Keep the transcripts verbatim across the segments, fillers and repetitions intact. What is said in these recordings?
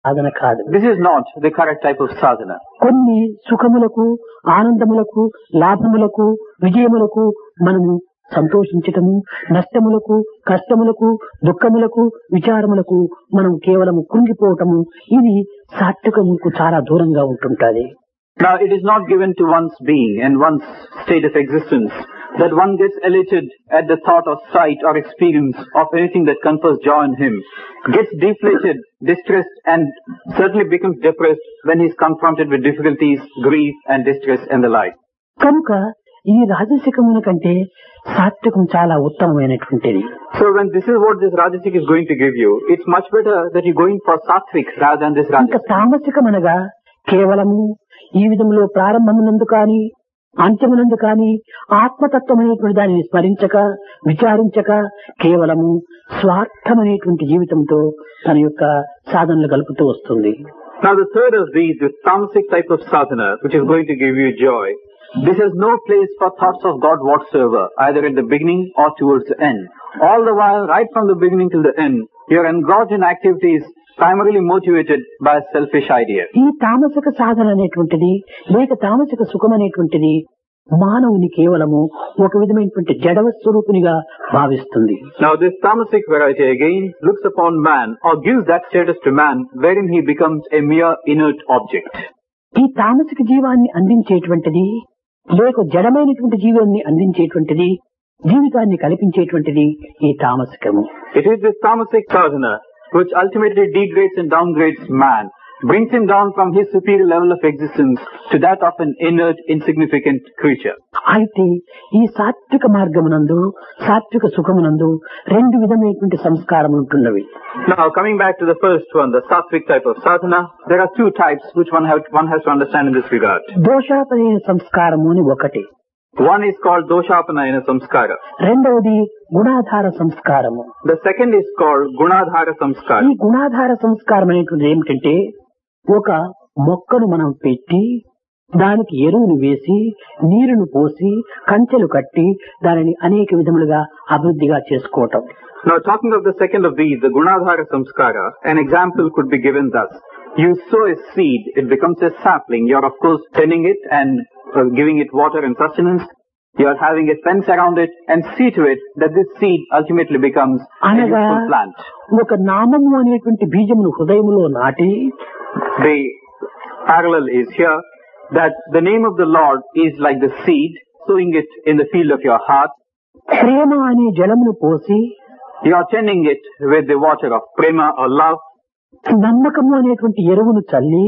సాధన కాదు. This is not the correct type of sadhana. కొన్ని సుఖములకు, ఆనందములకు, లాభములకు, విజయములకు మనము సంతోషించటము, నష్టములకు, కష్టములకు, దుఃఖములకు, విచారములకు మనం కేవలం కుంగిపోవటము, ఇది సాత్వికముకు చాలా దూరంగా ఉంటుంటది. Now, it is not given to one's being and one's state of existence that one gets elated at the thought of sight or experience of anything that confers joy in him, gets deflated, distressed, and certainly becomes depressed when he is confronted with difficulties, grief, and distress and the like. కనుక ఈ రాజసికముల కంటే సాత్వికం చాలా ఉత్తమమైనటువంటిది. So when this is what this Rajasic is going to give you, it's much better that you go in for Sattvic rather than this ఇంకా Rajasic. తామసికమనగా కేవలము ఈ విధంలో ప్రారంభమునందు కాని అంత్యమునందు కాని ఆత్మతత్వమైనటువంటి దానిని స్మరించక, విచారించక కేవలము స్వార్థమనేటువంటి జీవితంతో తన యొక్క సాధనలు గలుపుతూ వస్తుంది. Now the third of these, this Tamasic type of sadhana, which is going to give you joy, this has no place for thoughts of God whatsoever, either at the beginning or towards the end. All the while, right from the beginning till the end, you are engaged in activities primarily motivated by a selfish idea. ఈ తామసిక సాధన అనేటువంటిది లేక తామసిక సుఖం అనేటువంటిది మానవుని కేవలము ఒక విధమైనటువంటి జడవ స్వరూపునిగా భావిస్తుంది. Now this Tamasic variety again looks upon man or gives that status to man wherein he becomes a mere inert object. ఈ తామసిక జీవాన్ని అందించేటువంటిది లేక జడమైనటువంటి జీవాన్ని అందించేటువంటిది జీవితాన్ని కల్పించేటువంటిది ఈ తామసికము. It is this Tamasic sadhana which ultimately degrades and downgrades man, brings him down from his superior level of existence to that of an inert, insignificant creature. అయితే ఈ సాత్విక మార్గమునందు సాత్విక సుఖమునందు రెండు విధమైనటువంటి సంస్కారములు ఉంటున్నవి. Now coming back to the first one, the Sattvic type of sadhana, there are two types which one, have, one has to understand in this regard. దోషాపనైన సంస్కారము అని ఒకటి, One is called Doshapanayana Samskara. రెండవది గుణాధార సంస్కారము. The second is called Gunadhara ఈ Samskara. గుణాధార సంస్కారం అనేటువంటిది ఏమిటంటే ఒక మొక్కను మనం పెట్టి దానికి ఎరువును వేసి నీరును పోసి కంచెలు కట్టి దానిని అనేక విధములుగా అభివృద్ధిగా చేసుకోవటం. Now talking of the second of these, the Gunadhara Samskara, an example could be given thus. You sow a seed, it becomes a sapling. You are of course tending it and uh, giving it water and sustenance. You are having a fence around it and see to it that this seed ultimately becomes a అనగా useful plant. ఒక నామము అనేటువంటి బీజమును హృదయములో నాటి The parallel is here that the name of the Lord is like the seed, sowing it in the field of your heart. ప్రేమ అనే జలమును పోసి You are tending it with the water of prema or love. నమ్మకము అనేటువంటి ఎరువును చల్లి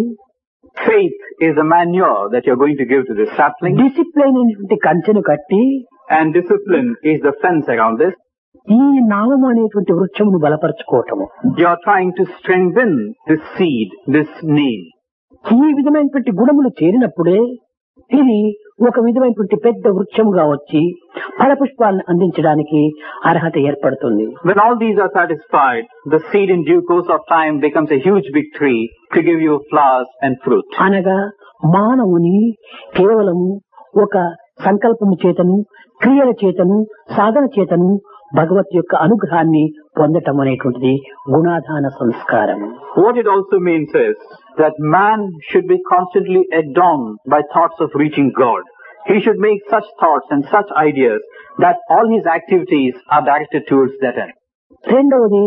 Faith is the manure that you are going to give to this sapling, discipline అనేటువంటి కంచెను కట్టి and discipline is the fence around this. ఈ నామము అనేటువంటి వృక్షమును బలపరచుకోవటము. You are trying to strengthen this seed, this name. ఈ విధమైనటువంటి గుణములు చేరినప్పుడే ఇది ఒక విధమైనటువంటి పెద్ద వృక్షముగా వచ్చి ఫలపుష్పాలను అందించడానికి అర్హత ఏర్పడుతుంది. When all these are satisfied, the seed in due course of time becomes a huge big tree to give you flowers and fruit. అనగా మానవుని కేవలము ఒక సంకల్పము చేతను క్రియల చేతను సాధన చేతను భగవత్ యొక్క అనుగ్రహాన్ని పొందటం అనేటువంటిది గుణాధాన సంస్కారము. What it also means is that man should be constantly adorned by thoughts of reaching God. He should make such thoughts and such ideas that all his activities are directed towards that end. రెండవది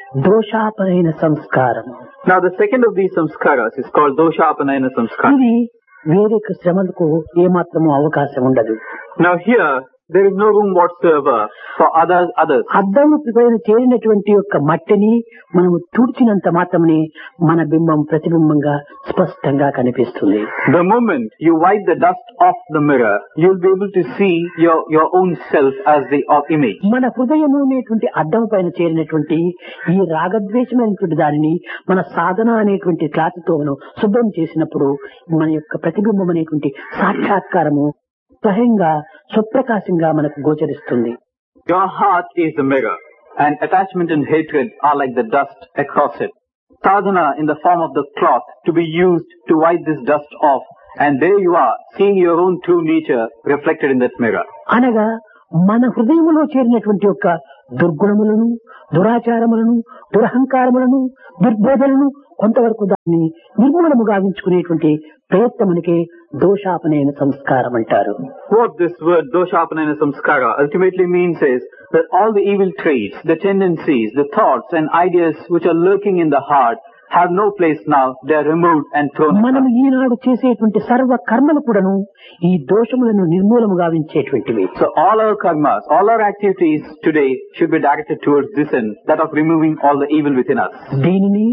దోషాపరైన సంస్కారము. Now the second of these samskaras is called Doshapanayana Samskara. ఇది వేరే శ్రమలకు ఏమాత్రము అవకాశం ఉండదు. Now here, there is no room whatsoever for others, others. అద్దము పైన చేరినటువంటి యొక్క మట్టిని మనము తుడిచినంత మాత్రమే మన బింబం ప్రతిబింబంగా స్పష్టంగా కనిపిస్తుంది. The moment you wipe the dust off the mirror, you'll be able to see your, your own self as the of image. మన హృదయము అనేటువంటి అద్దము పైన చేరినటువంటి ఈ రాగద్వేషమైనటువంటి దానిని మన సాధన అనేటువంటి క్లాతుతో మనం శుభ్రం చేసినప్పుడు మన యొక్క ప్రతిబింబం అనేటువంటి సాక్షాత్కారము స్వయంగా సుప్రకాశంగా మనకు గోచరిస్తుంది. Your heart is the mirror, and attachment and hatred are like the dust across it. Sadhana in the form of the cloth to be used to wipe this dust off, and there you are, seeing your own true nature reflected in that mirror. అనగా మన హృదయములో చేరినటువంటి యొక్క దుర్గుణములను దురాచారములను దురహంకారములను దుర్బోధనను కొంతవరకు దాన్ని నిర్మూలము గావించుకునేటువంటి ప్రయత్నమునికే దోషాపనయన సంస్కారం అంటారు. What this word doshapanayana samskara ultimately means is that all the evil traits, the tendencies, the thoughts and ideas which are lurking in the heart have no place now. They are removed and thrown మనం aside. ఈనాడు చేసేటువంటి సర్వ కర్మలు కూడాను ఈ దోషములను నిర్మూలము గావించేటువంటివి. So all our karmas, all our activities today should be directed towards this end, that of removing all the evil within us. దీనిని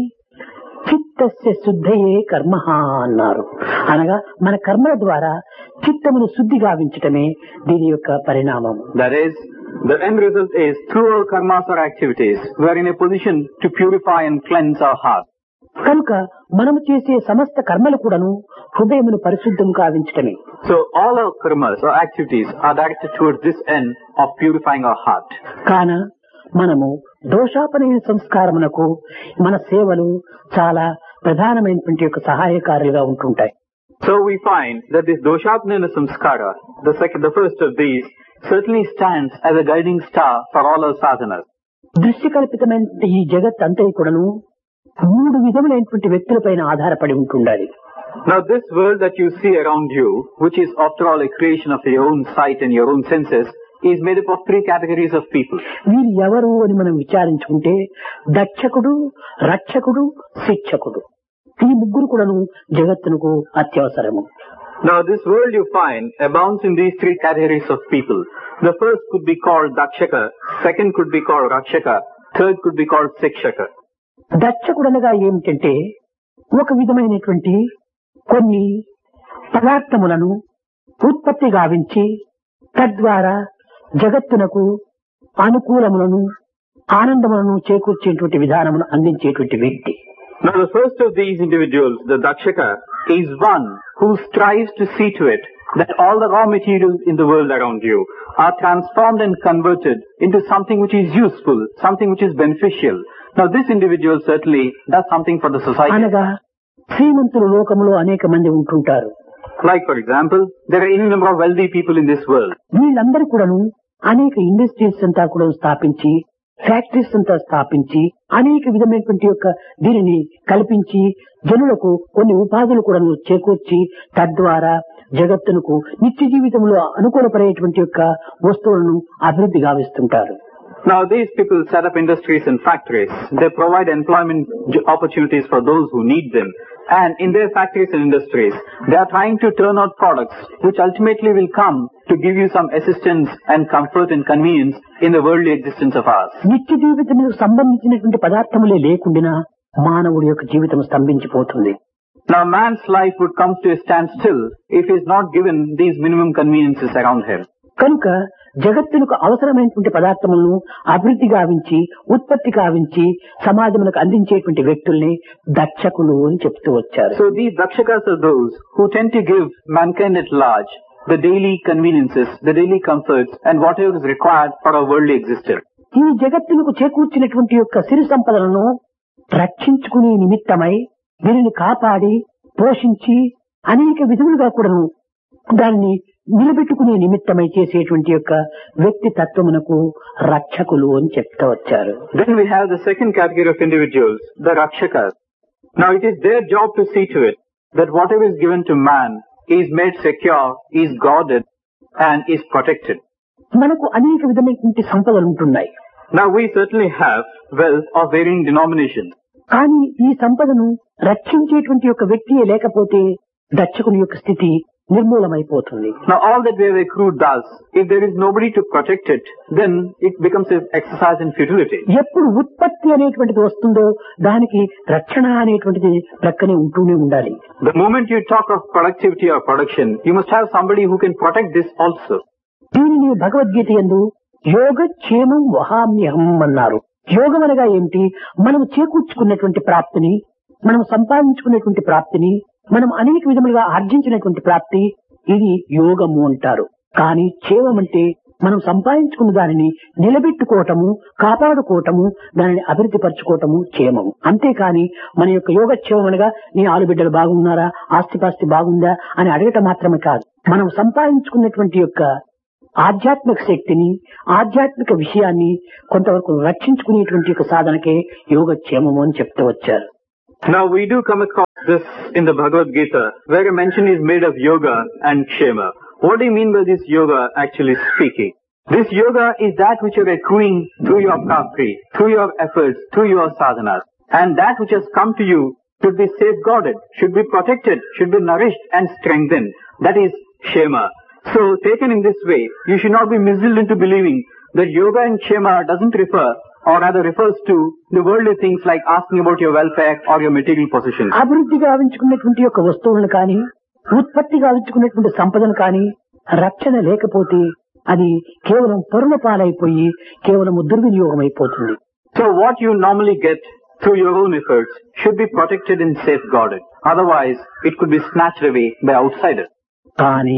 చిత్తస్య శుద్ధయే కర్మ అన్నారు. అనగా మన కర్మల ద్వారా చిత్తమును శుద్ధి గావించటమే దీని యొక్క పరిణామం. That is, the end result is through our karmas or activities, we are in a position to purify and cleanse our heart. కనుక మనము చేసే సమస్త కర్మలు కూడాను హృదయమును పరిశుద్ధం కావించటమే. So all our karmas or activities are directed towards this end of purifying our heart. కాన మనము దోషాపనయన సంస్కారమునకు మన సేవలు చాలా ప్రధానమైనటువంటి యొక్క సహాయకారులుగా ఉంటుంటాయి. So we find that this doshapanayana samskara, the second, the first of these, certainly stands as a guiding star for all our sadhanas. దృశ్యకల్పితమైన ఈ జగత్ అంతా కూడాను మూడు విధములైనటువంటి వ్యక్తులపైన ఆధారపడి ఉంటుండాలి. Now this world that you see around you, which is after all a creation of your own sight and your own senses, is made up of three categories of people. వీరు ఎవరు అని మనం విచారించుకుంటే దక్షకుడు, రక్షకుడు, శిక్షకుడు, ఈ ముగ్గురు కూడాను జగత్తునకు అత్యవసరము. Now this world you find abounds in these three categories of people. The first could be called dakshaka, second could be called rakshaka, third could be called shikshaka. దక్షకుడు అనగా ఏమిటంటే ఒక విధమైనటువంటి కొన్ని పదార్థములను ఉత్పత్తి గావించి తద్వారా జగత్తునకు అనుకూలములను ఆనందములను చేకూర్చేటువంటి విధానమును అందించేటువంటి వ్యక్తి. Now the first of these individuals, the dakshaka, is one who strives to see to it that all the raw materials in the world around you are transformed and converted into something which is useful, something which is beneficial. Now this individual certainly does something for the society. అనగా శ్రీమంతులు లోకములో అనేక మంది ఉంటుంటారు. Like for example, there are any number of wealthy people in this world. వీళ్ళందరూ కూడాను అనేక industries అంతా కూడా స్థాపించి, ఫ్యాక్టరీస్ అంతా స్థాపించి, అనేక విధమైనటువంటి యొక్క దీనిని కల్పించి జనులకు కొన్ని ఉపాధులు కూడా చేకూర్చి తద్వారా జగత్తునకు నిత్య జీవితంలో అనుకూలపడేటువంటి యొక్క వస్తువులను అభివృద్ధి గావిస్తుంటారు. Now these people set up industries and factories. They provide employment opportunities for those who need them. And in their factories and industries, they are trying to turn out products which ultimately will come to give you some assistance and comfort and convenience in the worldly existence of ours. నిత్య జీవితముకు సంబంధించినటువంటి పదార్థములే లేకుండా మానవుడి యొక్క జీవితం స్తంభించిపోతుంది. Now man's life would come to a standstill if he is not given these minimum conveniences around him. కనుక జగత్తులకు అవసరమైనటువంటి పదార్థములను అభివృద్ధి గావించి ఉత్పత్తి గావించి సమాజములకు అందించేటువంటి వ్యక్తుల్ని దక్షకులు అని చెప్తూ వచ్చారు. So these dakshakas are those who tend to give mankind at large the daily conveniences, the daily comforts and whatever is required for our worldly existence. ఈ జగత్తులకు చేకూర్చినటువంటి యొక్క సిరి సంపదలను రక్షించుకునే నిమిత్తమై దీనిని కాపాడి పోషించి అనేక విధములుగా కూడాను దాన్ని నిలబెట్టుకునే నిమిత్తమై చేసేటువంటి యొక్క వ్యక్తి తత్వమునకు రక్షకులు అని చెప్తూ వచ్చారు. Then we have the second category of individuals, the rakshakas. Now it is their job to see to it that whatever is given to man is made secure, is guarded and is protected. మనకు అనేక విధమైనటువంటి సంపదలు ఉంటున్నాయి. Now we certainly have wealth of varying denominations. కానీ ఈ సంపదను రక్షించేటువంటి యొక్క వ్యక్తియే లేకపోతే దక్షకుని యొక్క స్థితి నిర్మూలమైపోతుంది. Now all that we have accrued does, if there is nobody to protect it, then it becomes an exercise in futility. ఎప్పుడు ఉత్పత్తి అనేటువంటిది వస్తుందో దానికి రక్షణ అనేటువంటిది ప్రక్కనే ఉంటూనే ఉండాలి. The moment you talk of productivity or production, you must have somebody who can protect this also. దీనిని భగవద్గీత యందు యోగక్షేమం వహామ్యహం అన్నారు. యోగం అనగా ఏమిటి? మనం చేకూర్చుకున్నటువంటి ప్రాప్తిని, మనం సంపాదించుకునేటువంటి ప్రాప్తిని, మనం అనేక విధములుగా ఆర్జించినటువంటి ప్రాప్తి, ఇది యోగము అంటారు. కానీ క్షేమం అంటే మనం సంపాదించుకున్న దానిని నిలబెట్టుకోవటము, కాపాడుకోవటము, దానిని అభివృద్ధి పరచుకోవటము క్షేమం. అంతేకాని మన యొక్క యోగక్షేమం అనగా నీ ఆలుబిడ్డలు బాగున్నారా, ఆస్తిపాస్తి బాగుందా అని అడగటం మాత్రమే కాదు. మనం సంపాదించుకున్నటువంటి యొక్క ఆధ్యాత్మిక శక్తిని ఆధ్యాత్మిక విషయాన్ని కొంతవరకు రక్షించుకునేటువంటి ఒక సాధనకే యోగక్షేమము అని చెప్తూ వచ్చారు. Now we do come across this in the Bhagavad Gita, where a mention is made of yoga and kshema. What do you mean by this yoga actually speaking? This yoga is that which you are accruing through your prapti, through your efforts, through your sadhanas. And that which has come to you should be safeguarded, should be protected, should be nourished and strengthened. That is kshema. So taken in this way, you should not be misled into believing that yoga and kshema doesn't refer, or rather refers to the worldly things like asking about your welfare or your material possessions. అభివృద్ధి గావించుకున్నటువంటి యొక్క వస్తువులను కానీ ఉత్పత్తి గావించుకున్నటువంటి సంపదను కానీ రక్షణ లేకపోతే అది కేవలం పరుల పాలైపోయి కేవలం దుర్వినియోగం అయిపోతుంది. So what you normally get through your own efforts should be protected and safeguarded. Otherwise, it could be snatched away by outsiders. కానీ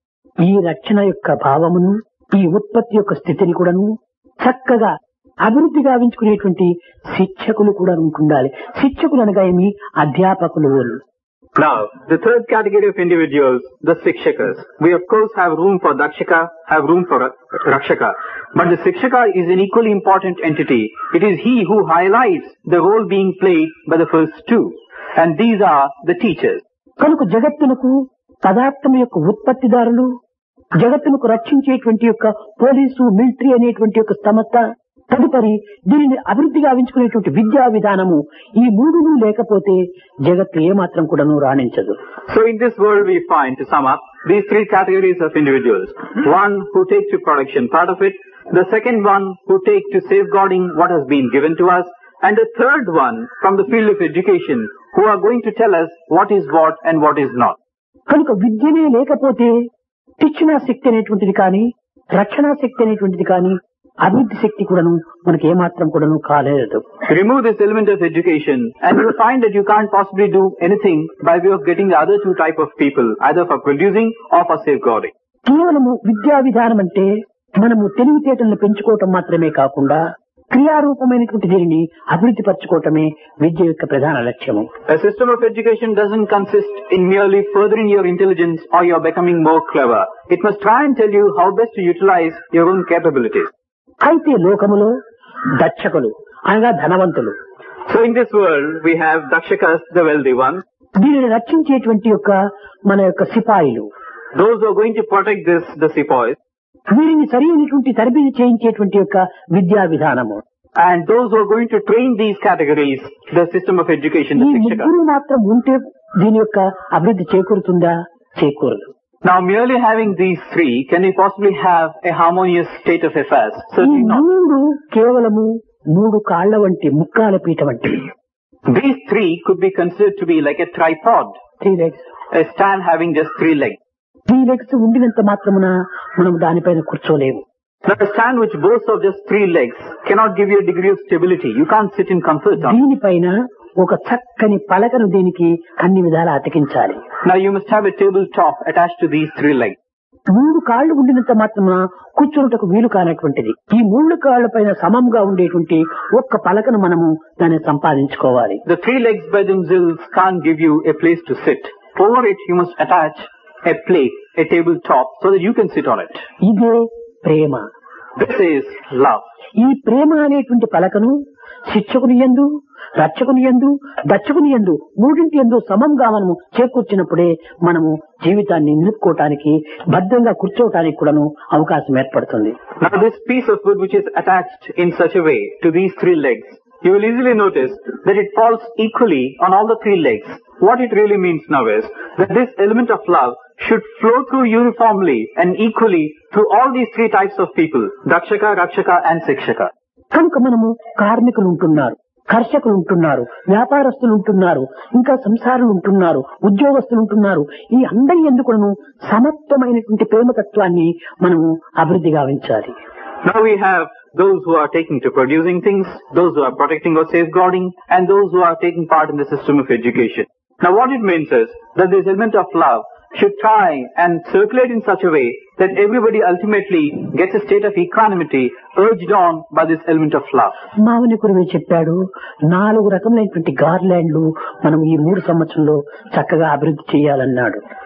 ఈ రక్షణ యొక్క భావమును ఈ ఉత్పత్తి యొక్క స్థితిని కూడాను చక్కగా అభివృద్ధి గావించుకునేటువంటి శిక్షకులు కూడా ఉండాలి. శిక్షకులు అనగా ఏమి? అధ్యాపకులు. Now, the third category of individuals, the Sikshakas. We of course have room for Dakshaka, have room for Rakshaka. But the Sikshaka is an equally important entity. It is he who highlights the role being played by the first two. And these are the teachers. కనుక జగత్తునకు పదార్థం యొక్క ఉత్పత్తిదారులు, జగత్తునకు రక్షించేటువంటి యొక్క police, military అనేటువంటి యొక్క సంస్థ, తదుపరి దీనిని అభివృద్ధి గావించుకునేటువంటి విద్యా విధానము, ఈ మూడును లేకపోతే జగత్తు ఏమాత్రం కూడాను రాణించదు. So in this world we find, to sum up, these three categories of individuals. One who take to production part of it, the second one who take to safeguarding what has been given to us, and the third one from the field of education who are going to tell us what is what and what is not. కనుక విద్యనే లేకపోతే శిక్షణా శక్తి అనేటువంటిది కానీ రక్షణా శక్తి అనేటువంటిది కానీ అభివృద్ధి శక్తి కూడాను మనకి ఏమాత్రం కూడాను కాలేదు. Remove this element of education and you find that you can't possibly do anything by way of getting the other two type of people, either for producing or for safeguarding. కేవలము విద్యా విధానం అంటే మనము తెలివితేటలను పెంచుకోవటం మాత్రమే కాకుండా క్రియారూపమైనటువంటి దీనిని అభివృద్ధి పరచుకోవటమే విద్య యొక్క ప్రధాన లక్ష్యము. A system of education doesn't consist in merely furthering your intelligence or your becoming more clever. It must try and tell you how best to utilize your own capabilities. అయితే లోకములో దక్షకులు అనగా ధనవంతులు. So in this world we have Dakshakas, the wealthy ones. దీనిని రక్షించేటువంటి యొక్క మన యొక్క సిపాయిలు. Those who are going to protect this, the sepoys. వీరిని సరైనటువంటి తరబేతి చేయించేటువంటి యొక్క విద్యా విధానము. And those who are going to train these categories, the system of education, the ఈ Shikshakas. ముగ్గురు మాత్రం ఉంటే దీని యొక్క అభివృద్ధి చేకూరుతుందా? చేకూరదు. Now merely having these three, can we possibly have a harmonious state of affairs? ఈ Certainly not. మూడు కేవలము మూడు కాళ్ల వంటి ముక్కాల పీట వంటి. These three could be considered to be like a tripod, three legs. a stand having just three legs. Three legs ఉండినంత మాత్రమున మనం దానిపైన కూర్చోలేము. Now a stand which boasts of just three legs cannot give you a degree of stability. You can't sit in comfort on it. దీనిపైన ఒక చక్కని పలకను దీనికి అన్ని విధాలా అతికించాలి. Now you must have a tabletop attached to these three legs. మూడు కాళ్లు ఉండినంత మాత్రమున కూర్చున్నటకు వీలు కానటువంటిది. ఈ మూడు కాళ్ల పైన సమంగా ఉండేటువంటి ఒక్క పలకను మనము దాన్ని సంపాదించుకోవాలి. The three legs by themselves can't give you a place to sit. Over it you must attach a plate, a tabletop, so that you can sit on it. ఇదే ప్రేమ. This is love. ఈ ప్రేమ అనేటువంటి పలకను శిక్షకుని యందు, రక్షకుని యందు, దక్షకుని యందు మూడింటి యందు సమంగా మనము చేకూర్చినప్పుడే మనము జీవితాన్ని నిలుపుకోవటానికి, భద్రంగా కూర్చోవటానికి కూడాను అవకాశం ఏర్పడుతుంది. Now this piece of wood which is attached in such a way to these three legs, you will easily notice that it falls equally on all the three legs. What it really means now is that this element of love should flow through uniformly and equally through all these three types of people, Dakshaka, Rakshaka and Sikshaka. కనుక మనము కార్మికులు ఉంటున్నారు, కర్షకులు ఉంటున్నారు, వ్యాపారస్తులు ఉంటున్నారు, ఇంకా సంసారులు ఉంటున్నారు, ఉద్యోగస్తులు ఉంటున్నారు. ఈ అందరి ఎందుకును సమత్వమైనటువంటి ప్రేమతత్వాన్ని మనము అభివృద్ధి గావించాలి. Now we have those who are taking to producing things, those who are protecting or safeguarding, and those who are taking part in the system of education. Now what it means is that this element of love should try and circulate in such a way that everybody ultimately gets a state of equanimity urged on by this element of love. మావని గురువే చెప్పాడు, నాలుగు రకములైనటువంటి గార్లాండ్లు మనం ఈ మూడు సంవత్సరంలో చక్కగా అభివృద్ధి చేయాలన్నాడు.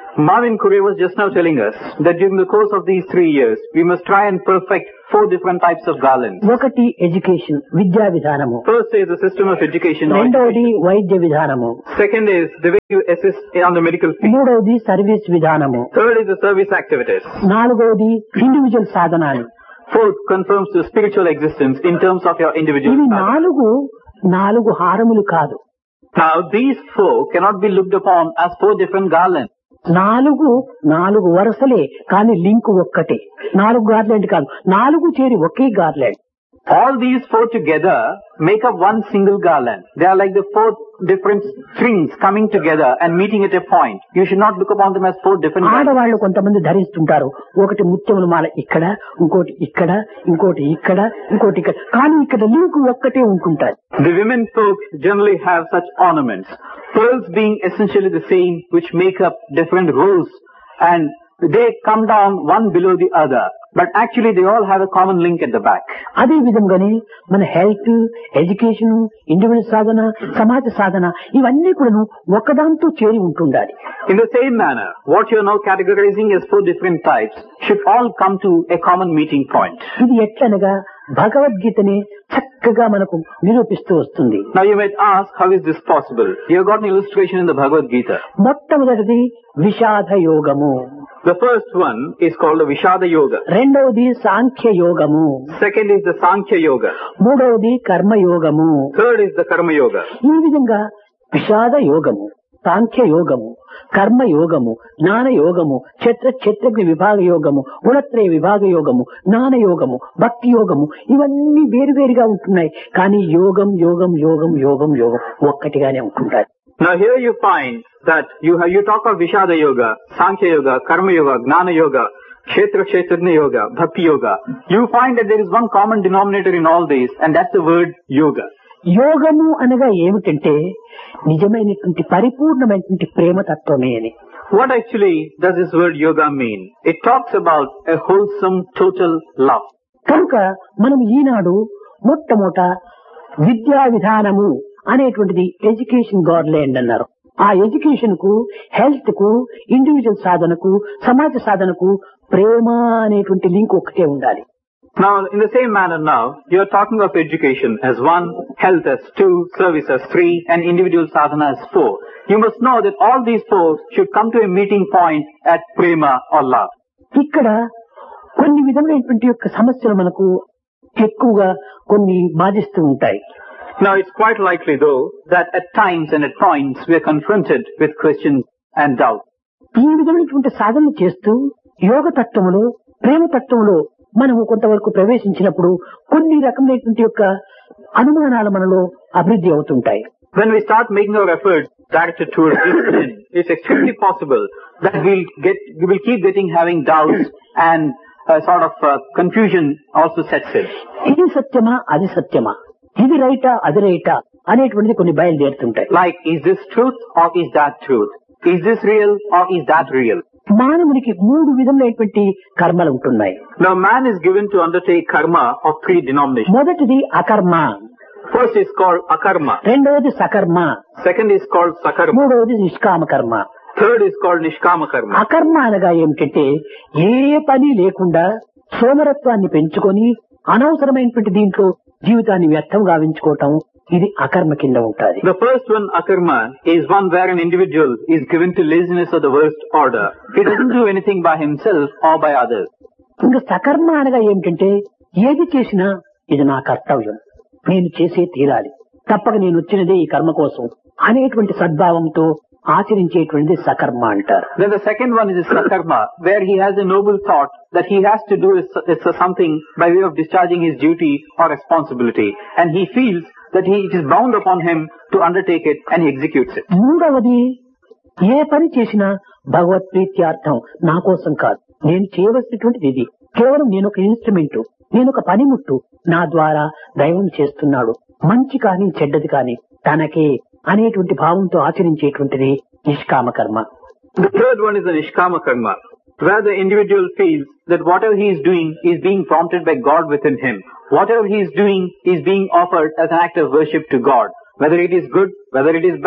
Marvin Curry was just now telling us that during the course of these three years, we must try and perfect four different types of garlands. ఒకటి ఎడ్యుకేషన్ విద్యా విధానము, First is the system of education. or రెండవది education. వైద్య విధానము, Second is the way you assist on the medical field. మూడవది service విధానము, Third is the service activities. నాలుగవది individual సాధనాలు. Fourth confirms the spiritual existence in terms of your individual ఇవి sadhana. నాలుగు నాలుగు హారములు కాదు, Now these four cannot be looked upon as four different garlands. నాలుగు నాలుగు వరుసలే కానీ లింక్ ఒక్కటే. నాలుగు గార్లెండ్ కాదు, నాలుగు చేరి ఒకే garland. All these four together make up one single garland. They are like the four different strings coming together and meeting at a point. You should not look upon them as four different garlands. ఆడవాళ్లు కొంతమంది ధరిస్తుంటారు, ఒకటి ముత్యముల మాల ఇక్కడ, ఇంకోటి ఇక్కడ, ఇంకోటి ఇక్కడ, ఇంకోటి ఇక్కడ, కానీ ఇక్కడ లింక్ ఒక్కటే ఉంటుంటారు. The women folk generally have such ornaments, pearls being essentially the same, which make up different rows, and they come down one below the other, but actually they all have a common link at the back. అదే విధంగానే మన health, education, individual సాధన, సమాజ సాధన ఇవన్నీ కూడా ఒకదాంతో చేరి ఉంటుండాలి. In the same manner, what you are now categorizing as four different types should all come to a common meeting point. ఇది ఎట్లనగా భగవద్గీతని చక్కగా మనకు నిరూపిస్తూ వస్తుంది. Now you might ask, how is this possible? You have got an illustration in the Bhagavad Gita. మొట్టమొదటిది విషాద యోగము, The first one is called the Vishada Yoga. రెండవది సాంఖ్య యోగము, Second is the Sankhya Yoga. మూడవది కర్మ యోగము. Third is the Karma Yoga. ఈ విధంగా విషాద యోగము, సాంఖ్య యోగము, కర్మ యోగము, జ్ఞాన యోగము, క్షేత్ర క్షేత్రజ్ఞ విభాగ యోగము, గుణత్రయ విభాగ యోగము, జ్ఞాన యోగము, భక్తి యోగము ఇవన్నీ వేరువేరుగా ఉంటున్నాయి. కానీ యోగం యోగం యోగం యోగం యోగం ఒక్కటిగానే ఉంటుంటాయి. Now here you find that you have, you talk of Vishada Yoga, Sankhya Yoga, Karma Yoga, Gnana Yoga, Kshetra Kshetrajna Yoga, Bhakti Yoga. You find that there is one common denominator in all these, and that's the word Yoga. యోగము అనగా ఏమిటంటే నిజమైనటువంటి పరిపూర్ణమైనటువంటి ప్రేమ తత్వమే అని. What actually does this word Yoga mean? It talks about a wholesome, total love. కనుక మనం ఈనాడు మొట్టమొదట విద్యా విధానము అనేటువంటిది ఎడ్యుకేషన్ గార్లెండ్ అన్నారు. ఆ ఎడ్యుకేషన్ కు, హెల్త్ కు, ఇండివిజువల్ సాధనకు, సమాజ సాధనకు ప్రేమ అనేటువంటి లింక్ ఒకటే ఉండాలి. Now, in the same manner now, you are talking of education as one, health as two, service as three, and individual sadhana as four. You must know that all these four should come to a meeting point at prema or love. ఇక్కడ కొన్ని విధమైనటువంటి యొక్క సమస్యలు మనకు ఎక్కువగా కొన్ని బాధిస్తూ ఉంటాయి. Now, it's quite likely though that at times and at points we are confronted with questions and doubts. ఈ విధమైనటువంటి సాధనలు చేస్తూ యోగ తత్వములో, ప్రేమ తత్వంలో మనము కొంతవరకు ప్రవేశించినప్పుడు కొన్ని రకమైనటువంటి యొక్క అనుమానాలు మనలో అభివృద్ధి అవుతుంటాయి. When we start making our efforts directed towards discipline, it's extremely possible that we'll get, we will keep getting having doubts and a sort of uh, confusion also sets in. ఇది సత్యమా, అది సత్యమా, ఇది రైటా, అది రైటా అనేటువంటిది కొన్ని బయలుదేరుతుంటాయి. Like, is this truth or is that truth? Is this real or is that real? మానవునికి మూడు విధములైనటువంటి కర్మలు ఉంటున్నాయి. Now man is given to undertake karma of three denominations. మొదటిది అకర్మ, First is called akarma. రెండవది సకర్మ, Second is called sakarma. మూడవది నిష్కామ కర్మ. Third is called nishkama karma. అకర్మ అనగా ఏమిటంటే ఏ పని లేకుండా సోమరత్వాన్ని పెంచుకొని అనవసరమైనటువంటి దీంట్లో జీవితాన్ని వ్యర్థం గావించుకోవటం, ఇది అకర్మ కింద ఉంటుంది. The first one, akarma, is one where an individual is given to laziness of the worst order. He doesn't do anything by himself or by others. ఇంకా సకర్మ అనగా ఏమిటంటే ఏది చేసినా ఇది నా కర్తవ్యం, నేను చేసే తీరాలి, తప్పక నేను వచ్చినదే ఈ కర్మ కోసం అనేటువంటి సద్భావంతో ఆచరించేటువంటిది సకర్మ అంటారు. Then the second one is sakarma, where he has a noble thought that he has to do is, is something by way of discharging his duty or responsibility, and he feels that he, it is bound upon him to undertake it, and he executes it. మూడవది ఏ పని చేసినా భగవత్ ప్రీత్యార్థం, నా కోసం కాదు, నేను చేయవలసినటువంటిది ఇది, కేవలం నేను ఒక ఇన్స్ట్రుమెంట్, నేను ఒక పనిముట్టు, నా ద్వారా దైవం చేస్తున్నాడు, మంచి కానీ చెడ్డది కానీ తనకే అనేటువంటి భావంతో ఆచరించేటువంటిది నిష్కామ కర్మ. The third one is the nishkama karma, where the individual feels that whatever he is doing is being prompted by God within him. Whatever he is doing is being offered as an act of worship to God. Whether it is good, whether it is bad,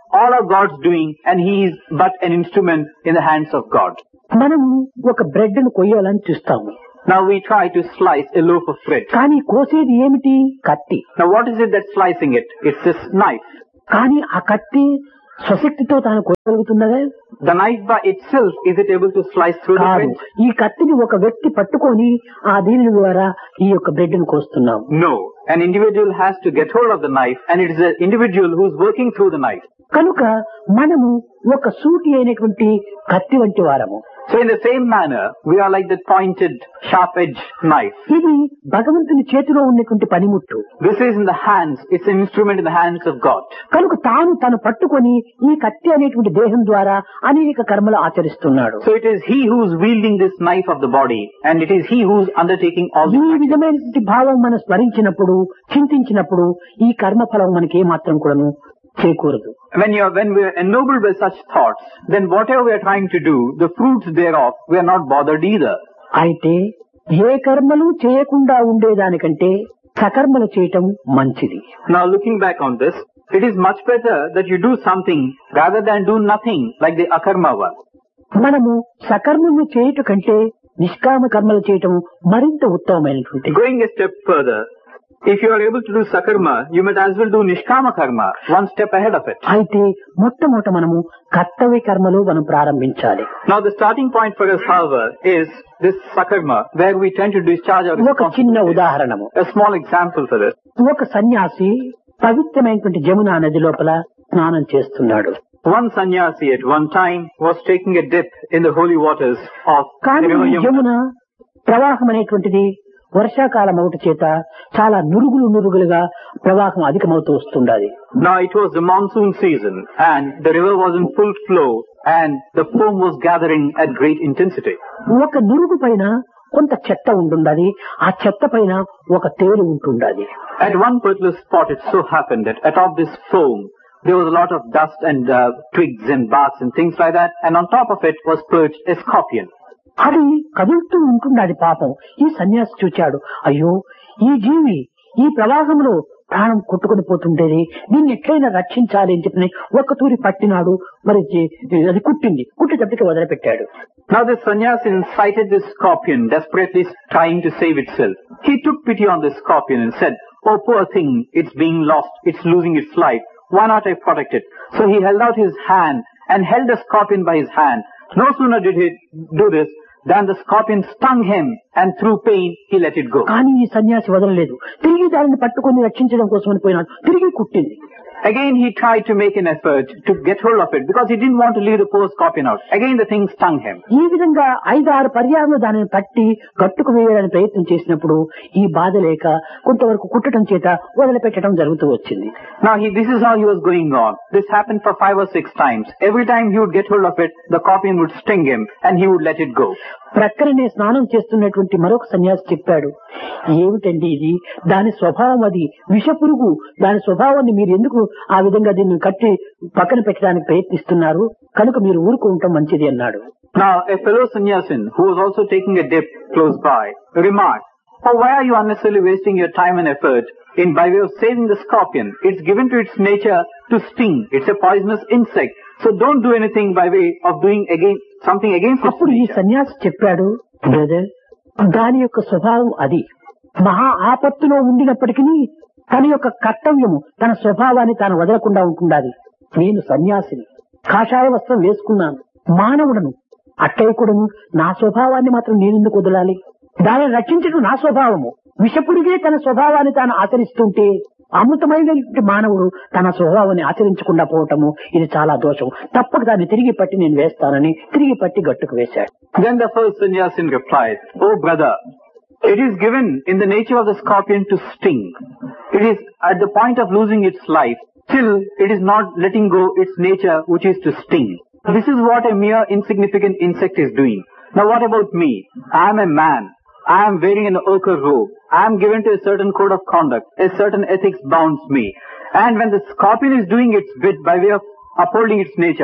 all are God's doing and he is but an instrument in the hands of God. మనము ఒక bread ను కొయ్యాలని చూస్తాము. Now we try to slice a loaf of bread. కానీ కోసేది ఏమిటి? కత్తి. Now what is it that's slicing it? It's this knife. కానీ ఆ కత్తి స్వశక్తితో తాను కోయగలుగుతున్నదే? The knife by itself, is it able to slice through the bread? ఈ కత్తిని ఒక వ్యక్తి పట్టుకొని ఆ దీని ద్వారా ఈ యొక్క బ్రెడ్ ను కోస్తున్నాం. No. An individual has to get hold of the knife and it is an individual who is working through the knife. కనుక మనము ఒక సూటి అయినటువంటి కత్తి వంటి వారము. So in the same manner, we are like that pointed, sharp-edged knife. ఇది భగవంతుని చేతిలో ఉన్నటువంటి పనిముట్టు. This is in the hands, it's an instrument in the hands of God. కనుక తాను తను పట్టుకొని ఈ కత్తి అనేటువంటి దేహం ద్వారా అనేక కర్మలు ఆచరిస్తున్నాడు. So it is he who is wielding this knife of the body and it is he who is undertaking all ఈ the విధమైనటువంటి భావం మనం స్మరించినప్పుడు, చింతించినప్పుడు ఈ కర్మఫలం మనకి ఏమాత్రం కూడాను చేకూరదు. When you are, when we are ennobled by such thoughts, then whatever we are trying to do, the fruits thereof, we are not bothered either. అయితే ఏ కర్మలు చేయకుండా ఉండేదానికంటే సకర్మలు చేయటం మంచిది. Now looking back on this, it is much better that you do something rather than do nothing like the akarma one. మనము సకర్మము చేయుట కంటే నిష్కామ కర్మలు చేయటం మరింత ఉత్తమమైనటువంటి. Going a step further, if you are able to do sakarma, you might as well do nishkama karma, one step ahead of it. అయితే మొట్టమొదట మనము కర్తవ్య కర్మలు మనం ప్రారంభించాలి. Now the starting point for us, however, is this sakarma, where we tend to discharge our ఒక చిన్న responsibilities. ఉదాహరణము. A small example for this. ఒక సన్యాసి పవిత్రమైనటువంటి జమునా నది లోపల స్నానం చేస్తున్నాడు. One sannyasi at one time was taking a dip in the holy waters of the కానీ river ఈ Yamuna. జమున ప్రవాహం అనేటువంటిది వర్షాకాలం అవుట చేత చాలా నురుగులు నురుగులుగా ప్రవాహం అధికమవుతూ వస్తుండాలి. Now it was the monsoon season and the river was in full flow and the foam was gathering at great intensity. ఒక నురుగు పైన కొంత చెత్త ఉంటుండాలి, ఆ చెత్త పైన ఒక తేలు ఉంటుండాలి. At one particular spot it so happened that atop this foam there was a lot of dust and uh, twigs and barks and things like that, and on top of it was perched a scorpion. అది కదులుతూ ఉంటున్నది. పాపం ఈ సన్యాసి చూచాడు, అయ్యో ఈ జీవి ఈ ప్రవాహంలో ప్రాణం కొట్టుకుని పోతుండేది, దీన్ని ఎట్లయినా రక్షించాలి అని చెప్పి ఒక్క తూరి పట్టినాడు. మరి అది కుట్టింది, కుట్టేటప్పటికి వదిలిపెట్టాడు. Now this sannyasi sighted this scorpion desperately trying to save itself. He took pity on this scorpion and said, "Oh poor thing, it's being lost, it's losing its life. Why not I protect it?" So he held out his hand and held the scorpion by his hand. No sooner did he do this than the scorpion stung him and through pain he let it go. కానీ ఈ సన్యాసి వదలలేదు. తిరిగి దానిని పట్టుకొని రక్షించడం కోసమని పోయినాడు. తిరిగి కుట్టింది. Again he tried to make an effort to get hold of it because he didn't want to leave the poor scorpion out. Again the thing stung him. ఈ విధంగా ఐదు ఆరు పర్యాలు దానిని పట్టి కట్టుకు వేయాలని ప్రయత్నం చేసినప్పుడు ఈ బాధ లేక కొంతవరకు కుట్టడం చేత వదిలిపెట్టడం జరుగుతూ వచ్చింది. Now he, this is how he was going on. This happened for five or six times. Every time he would get hold of it, the scorpion would sting him and he would let it go. ప్రక్కనే స్నానం చేస్తున్నటువంటి మరొక సన్యాసి చెప్పాడు, ఏమిటండి ఇది, దాని స్వభావం అది విషపురుగు, దాని స్వభావాన్ని మీరు ఎందుకు ఆ విధంగా దీన్ని కట్టి పక్కన పెట్టడానికి ప్రయత్నిస్తున్నారు, కనుక మీరు ఊరుకు ఉండటం మంచిది అన్నాడు. Now a fellow sannyasin who was also taking a dip close by remarked, "Oh, why are you unnecessarily wasting your time and effort in by way of saving the scorpion? It's given to its nature to sting. It's a poisonous insect. So don't do anything by way of doing again something against its అప్పుడు ఈ nature." సన్యాసి చెప్పాడు, brother, దాని యొక్క స్వభావం అది. మహా ఆపత్తులో ఉండినప్పటికీ తన యొక్క కర్తవ్యము, తన స్వభావాన్ని తాను వదలకుండా ఉంటుండాలి. నేను సన్యాసిని, కాషాయ వస్త్రం వేసుకున్నాను, మానవుడను, అట్టయ్యకుడను, నా స్వభావాన్ని మాత్రం నేనెందుకు వదలాలి? దానిని రక్షించడం నా స్వభావము. విషపుడిగే తన స్వభావాన్ని తాను ఆచరిస్తుంటే అమృతమైనటువంటి మానవుడు తన స్వభావాన్ని ఆచరించకుండా పోవటము ఇది చాలా దోషం. తప్పక దాన్ని తిరిగి పట్టి నేను వేస్తానని తిరిగి పట్టి గట్టుకు వేశాడు. Then the first sannyasin replied, "Oh brother, it is given in the nature of the scorpion to sting. It is at the point of losing its life. Still, it is not letting go its nature, which is to sting. This is what a mere insignificant insect is doing. Now what about me? I am a man. I am wearing an ochre robe. I am given to a certain code of conduct. A certain ethics bounds me. And when the scorpion is doing its bit by way of upholding its nature,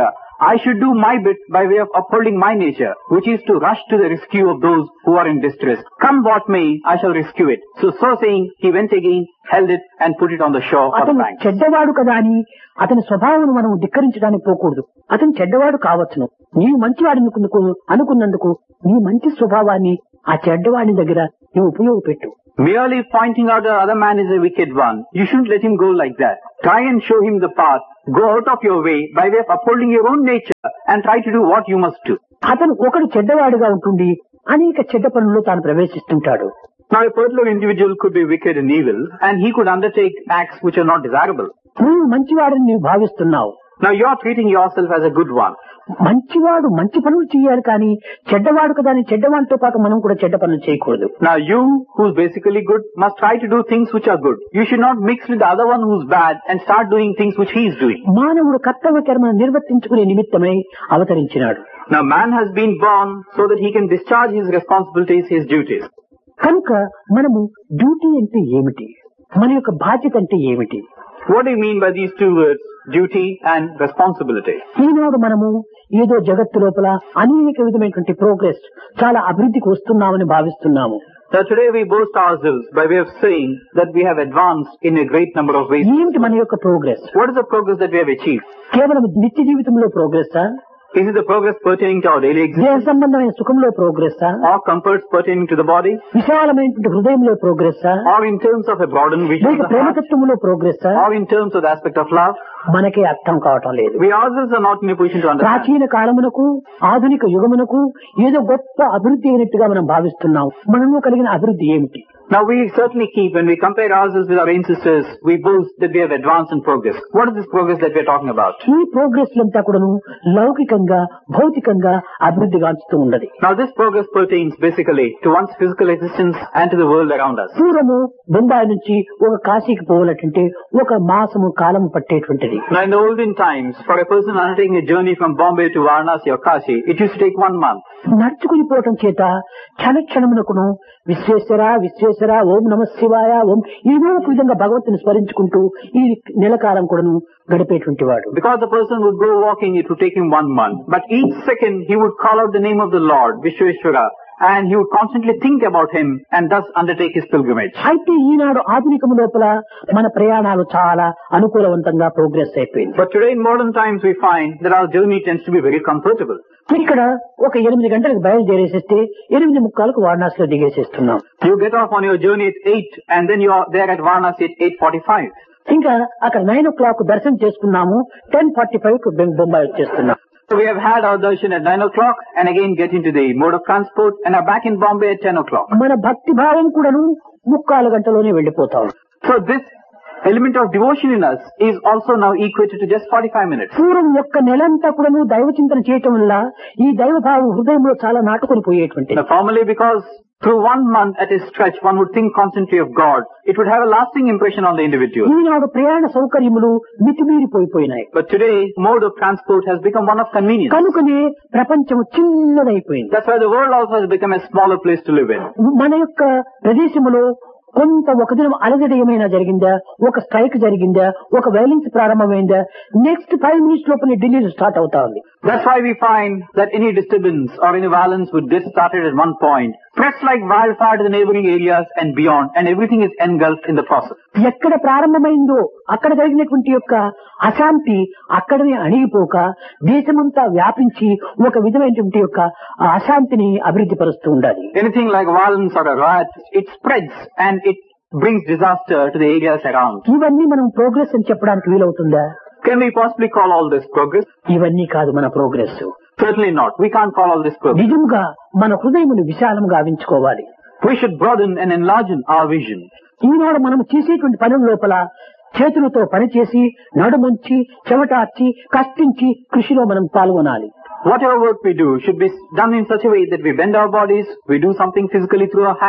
I should do my bit by way of upholding my nature, which is to rush to the rescue of those who are in distress. Come what may, I shall rescue it. So, so saying, he went again, held it, and put it on the shore of the అతను bank. చెడ్డవాడు కదా అని అతని స్వభావం మనం ధిక్కరించడానికి పోకూడదు. అతను చెడ్డవాడు కావచ్చును, నీవు మంచివాడు అనుకున్నందుకు అనుకున్నందుకు నీ మంచి స్వభావాన్ని ఆ చెడ్డవాడి దగ్గర నువ్వు ఉపయోగపెట్టు. Merely pointing out the other man is a wicked one, you shouldn't let him go like that. Try and show him the path. Go out of your way by way of upholding your own nature and try to do what you must do. అతను ఒకడు చెడ్డవాడుగా ఉంటుండి అనేక చెడ్డ పనుల్లో తాను ప్రవేశిస్తుంటాడు. Now a particular individual could be wicked and evil, and he could undertake acts which are not desirable. నువ్వు మంచివాడని నీవు భావిస్తున్నావు. Now you are treating yourself as a good one. మంచివాడు మంచి పనులు చేయాలి కానీ చెడ్డవాడు కదా అని చెడ్డవాడితో పాటు మనం కూడా చెడ్డ పనులు చేయకూడదు. Now you, who's basically good, must try to do things which are good. You should not mix with the other one who's bad and start doing things which he is doing. మానవుడు కర్తవ్య కర్మను నిర్వర్తించుకునే నిమిత్తమై అవతరించినాడు. Now man has been born so that he can discharge his responsibilities, his duties. కనుక మనము duty అంటే ఏమిటి, మన యొక్క బాధ్యత అంటే ఏమిటి? What do you mean by these two words, duty and responsibility? ఈనాడు మనము ఏదో జగత్తు లోపల అనేక విధమైనటువంటి ప్రోగ్రెస్, చాలా అభివృద్ధికి వస్తున్నామని భావిస్తున్నాము. Now today we boast ourselves by way of saying that we have advanced in a great number of ways. ఏమిటి మన యొక్క progress? What is the progress that we have achieved? కేవలం నిత్య జీవితంలో ప్రోగ్రెస్సా, Is it the progress pertaining to our daily దేహ existence, సంబంధమైన సుఖంలో ప్రోగ్రెస్సా, or comforts pertaining to the body, విశాలమైనటువంటి హృదయంలో ప్రోగ్రెస్సా, or in terms of a broadened vision లేక of the heart, ప్రేమతత్వంలో ప్రోగ్రెస్సా? or in terms of the aspect of love? మనకే అర్థం కావటం లేదు. We ourselves are not in a position to understand. ప్రాచీన కాలమునకు ఆధునిక యుగమునకు ఏదో గొప్ప అభివృద్ధి అయినట్టుగా మనం భావిస్తున్నాం. మనలో కలిగిన అభివృద్ధి ఏమిటి? Now we certainly keep, when we compare ourselves with our ancestors, we boast that we have advanced in progress. What is this progress that we are talking about? ఈ ప్రోగ్రెస్ అంతా కూడాను లౌకికంగా భౌతికంగా అభివృద్ధి గాంచుతూ ఉన్నది. Now this progress pertains basically to one's physical existence and to the world around us. పూర్వము బొంబాయి నుంచి ఒక కాశీకి పోవాలంటే ఒక మాసము కాలం పట్టేటువంటిది. Now in the olden times, for a person undertaking a journey from Bombay to Varanasi or Kashi, it used to take one month. నడుచుకుని పోవటం చేత క్షణ క్షణమునకును విశ్వేశ్వర విశ్వేశ్వర ఓం నమ శివాయ ఓం ఏదో ఒక విధంగా భగవంతుని స్మరించుకుంటూ ఈ నెల కాలం కూడాను గడిపేటువంటి వాడు. Because the person would go walking, it would take him one month. But each second he would call out the name of the Lord, Vishweshwara, and he would constantly think about him and thus undertake his pilgrimage. అయితే ఈనాడు ఆధునికము లోపల మన ప్రయాణాలు చాలా అనుకూలవంతంగా progress అయిపోయింది. But today in modern times we find that our journey tends to be very comfortable. ఇక్కడ ఒక ఎనిమిది గంటలకు బయలుదేరేసేస్తే ఎనిమిది ముక్కాలకు వారణాసిలో దిగేసేస్తున్నాం. You get off on your journey at eight and then you are there at Varanasi at eight forty-five. ఇంకా అక్కడ nine ఓ clock దర్శనం చేసుకున్నాము, టెన్ ఫార్టీ ఫైవ్ కు బొంబాయి వచ్చేస్తున్నాం. So we have had our darshan at nine o'clock and again get into the mode of transport and are back in Bombay at ten o'clock. మన భక్తి భావం కూడాను ముక్కాలు గంటలోనే వెళ్లిపోతాం. So this element of devotion in us is also now equated to just forty-five minutes. పూర్వం యొక్క నెలంతా కూడాను దైవ చింతన చేయటం వల్ల ఈ దైవ భావం హృదయంలో చాలా నాటుకొని పోయేటువంటి. Now formally, because through one month at a stretch one would think constantly of God, it would have a lasting impression on the individual. ఈనాడు ప్రయాణ సౌకర్యములు మితిమీరిపోయిపోయినాయి. But today mode of transport has become one of convenience. కనుకనే ప్రపంచం చిన్నదైపోయింది. That's why the world also has become a smaller place to live in. మన యొక్క ప్రదేశంలో కొంత ఒక దినం అలజడి ఏమైనా జరిగిందా, ఒక స్ట్రైక్ జరిగిందా, ఒక వైలెన్స్ ప్రారంభమైందా, నెక్స్ట్ ఫైవ్ మినిట్స్ లోపల ఢిల్లీలో స్టార్ట్ అవుతా ఉంది. That's why we find that any disturbance or any violence would get started at one point, spreads like wildfire to the neighboring areas and beyond, and everything is engulfed in the process. ఎక్కడ ప్రారంభమైందో అక్కడ జరిగినటువంటి యొక్క అశాంతి అక్కడనే అణిగిపోక దేశమంతా వ్యాపించి ఒక విధమైనటువంటి యొక్క అశాంతిని అభివృద్ధి పరుస్తూ ఉండాలి. Anything like violence or a riot, it spreads and it brings disaster to the areas around. ఇవన్నీ మనం ప్రోగ్రెస్ అని చెప్పడానికి వీలవుతుందా? Can we possibly call all this progress? ఇవన్నీ కాదు మన progress. Certainly not. We can't call all this progress. నిజంగా మన హృదయమును విశాలంగా గావించుకోవాలి. We should broaden and enlarge our vision. ఈనాడు మనం చేసేటువంటి పనుల లోపల చేతులతో పనిచేసి నడుమంచి చెమటార్చి కష్టించి కృషిలో మనం పాల్గొనాలి. Whatever work we do should be done in such a way that we bend our bodies, we do something physically through our hands,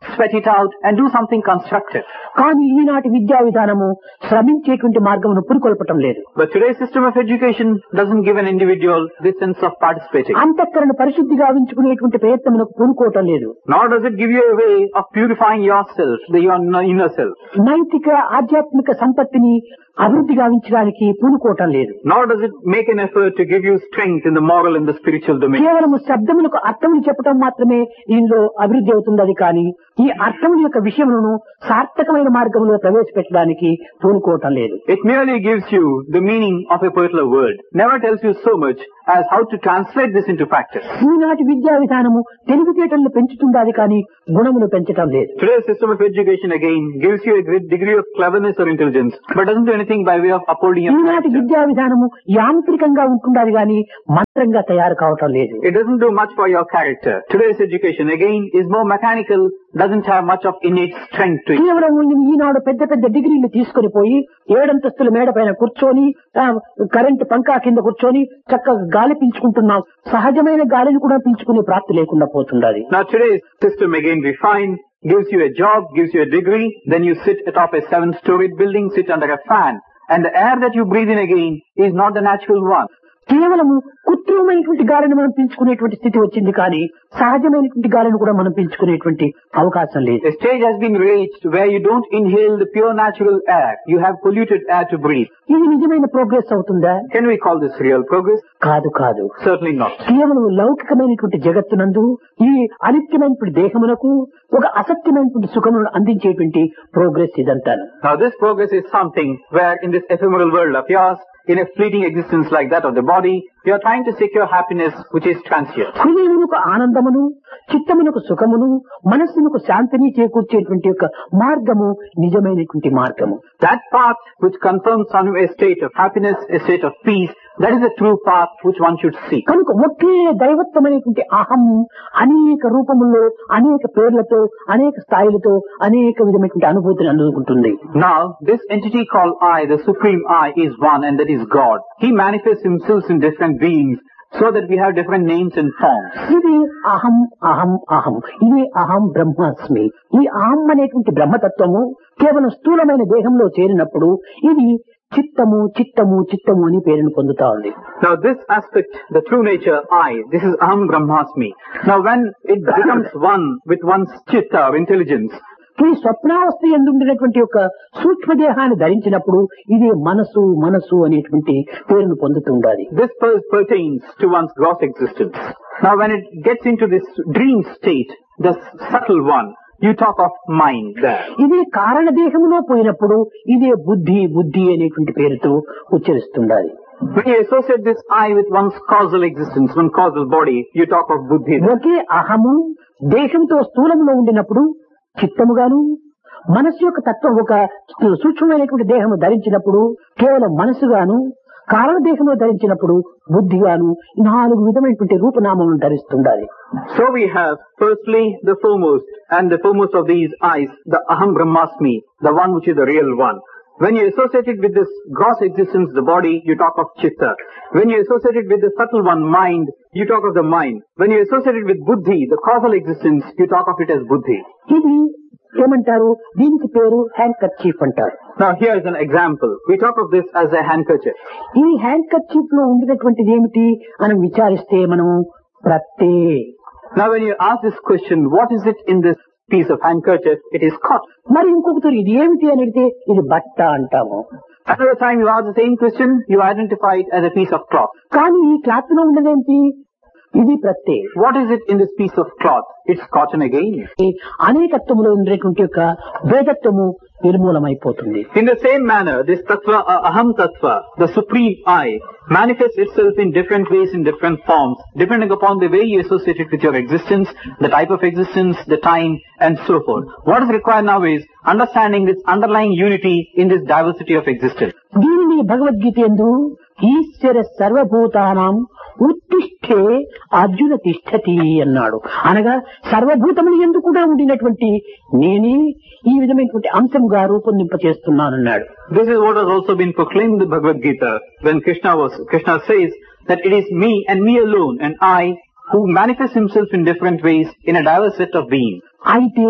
sweat it out, and do something constructive. కానీ ఈనాటి విద్యా విధానము శ్రమించేటువంటి మార్గమును పురికొల్పటం లేదు. But today's system of education doesn't give an individual this sense of participating. అంతఃకరణ పరిశుద్ధి గావించుకునేటువంటి ప్రయత్నమునకు పూనుకోవటం లేదు. Nor does it give you a way of purifying yourself, the your inner self. నైతిక ఆధ్యాత్మిక సంపత్తిని అభివృద్ధి గావించడానికి పూనుకోవటం లేదు. Nor does it make an effort to give you strength in the moral and the spiritual domain. కేవలము శబ్దములకు అర్థములు చెప్పడం మాత్రమే దీనిలో అభివృద్ధి అవుతుంది. అది కానీ ఈ అర్థముల యొక్క విషయములను సార్థకమైన మార్గంలో ప్రవేశపెట్టడానికి పూనుకోవటం లేదు. It merely gives you the meaning of a particular word. Never tells you so much as how to translate this into practice. ఈనాటి విద్యా విధానము తెలివితేటలను పెంచుతుంది. అది కానీ గుణములు పెంచటం లేదు. Today's system of education again gives you a great degree of cleverness or intelligence, but doesn't do anything by way of upholding your ఈనాటి character. విద్యా విధానము యాంత్రికంగా ఉంటుండాలి కానీ మంత్రంగా తయారు కావటం లేదు. It doesn't do much for your character. Today's education again is more mechanical, doesn't have much of innate strength to it. కేవలం ఈనాడు పెద్ద పెద్ద డిగ్రీలు తీసుకుని పోయి ఏడంతస్తుల మేడ పైన కూర్చొని కరెంటు పంకా కింద కూర్చొని చక్కగా గాలి పీల్చుకుంటున్నాం. సహజమైన గాలిని కూడా పీల్చుకునే ప్రాప్తి లేకుండా పోతుండాలి. Now today's system again refined gives you a job, gives you a degree, then you sit atop a seven-storied building, sit under a fan, and the air that you breathe in again is not the natural one. కేవలము కృత్రిమమైనటువంటి గాలిని మనం పీల్చుకునేటువంటి స్థితి వచ్చింది కానీ సహజమైనటువంటి గాలిని కూడా మనం పీల్చుకునేటువంటి అవకాశం లేదు. A stage has been reached where you don't inhale the pure natural air. You have polluted air to breathe. ఇది నిజమైన ప్రోగ్రెస్ అవుతుందా? Can we call this real progress? కాదు కాదు. Certainly not. కేవలం లౌకికమైనటువంటి జగత్తునందు ఈ అనిత్యమైనటువంటి దేహమునకు ఒక అసత్యమైనటువంటి సుఖమును అందించేటువంటి ప్రోగ్రెస్ ఇదంతా. Now this progress is something where in this ephemeral world of yours, in a fleeting existence like that of the body, you are trying to secure happiness which is transient. హృదయమునకు ఆనందమును, చిత్తమునకు సుఖమును, మనస్సునకు శాంతిని చేకూర్చేటువంటి యొక్క మార్గము నిజమైనటువంటి మార్గము. That path which confirms on you a state of happiness, a state of peace, that is the true path which one should seek. కనుక ఒకే దైవత్వమైనటువంటి అహం అనేక రూపముల్లో, అనేక పేర్లతో, అనేక స్థాయిలతో, అనేక విధమైనటువంటి అనుభూతిని అందుకుంటుంది. Now, this entity called I, the Supreme I, is one, and that is God. He manifests himself in different beings, so that we have different names and forms. ఇది అహం అహం అహం ఇది అహం బ్రహ్మాస్మి. ఈ అహం అనేటువంటి బ్రహ్మతత్వము కేవలం స్థూలమైన దేహంలో చేరినప్పుడు ఇది చిత్తము చిత్తము చిత్తము అని పేరును పొందుతా ఉంది. Now this aspect, the true nature I, this is Aham Brahmasmi. Now when it becomes one with one's chitta or intelligence, ఈ స్వప్నావస్థ ఎందుండినటువంటి యొక్క సూక్ష్మదేహాన్ని ధరించినప్పుడు ఇది మనసు మనసు అనేటువంటి పేరును పొందుతుండాలి. this per- pertains to one's gross existence. Now when it gets into this dream state, the subtle one, you talk of mind there. ఇది కారణదేహములో పోయినప్పుడు ఇదే బుద్ధి బుద్ధి అనేటువంటి పేరుతో ఉచ్చరిస్తుండాలి. When you associate this I with one's causal existence, one causal body, you talk of buddhi. ఒకే అహము దేశంతో స్థూలంలో ఉండినప్పుడు చిత్తముగాను, మనస్సు యొక్క తత్వం ఒక సూక్ష్మమైనటువంటి దేహము ధరించినప్పుడు కేవలం మనసుగాను, కారణదేహంలో ధరించినప్పుడు బుద్ధిగాను నాలుగు విధమైనటువంటి రూపనామములను ధరిస్తుండాలి. So we have firstly the foremost, and the foremost of these eyes, the Aham Brahmasmi, the one which is the real one. When you associate it with this gross existence, the body, you talk of chitta. When you associate it with the subtle one, mind, you talk of the mind. When you associate it with buddhi, the causal existence, you talk of it as buddhi. ఇది ఏమంటారు? దీనికి పేరు hand kerchief అంటారు. Now here is an example. We talk of this as a handkerchief. ఈ hand kerchief లో ఉండినటువంటిది ఏమిటి అని విచారిస్తే మనము ప్రత్తే. Now when you ask this question, what is it in this piece of handkerchief? It is cotton. మరి ఇంకొకరు ఇది ఏమిటి అని అడిగితే ఇది బట్ట అంటాము. Another time you ask the same question, you identify it as a piece of cloth. కానీ ఈ క్లాత్ లో ఉండదేమిటి? ఇది ప్రత్తే. What is it in this piece of cloth? It's cotton again. అనేకత్వములో ఉండేటువంటి యొక్క భేదత్వము నిర్మూలమైపోతుంది. In the same manner, this tattva, uh, aham tattva, the supreme I, manifests itself in different ways, in different forms, depending upon the way you associate it with your existence, the type of existence, the time, and so forth. What is required now is understanding this underlying unity in this diversity of existence. దీనిని భగవద్గీత యందు ఈశ్వర సర్వభూతానాం ఉత్తిష్ఠే అర్జున తిష్ఠతి అన్నాడు. అనగా సర్వభూతములు యందు కూడా ఉండినటువంటి నేనే ఈ విధమైనటువంటి అంశముగా రూపొందింపచేస్తున్నానన్నాడు. This is what has also been proclaimed in the Bhagavad Gita when Krishna was Krishna says that it is me and me alone and I who manifests himself in different ways in a diverse set of beings. అయితే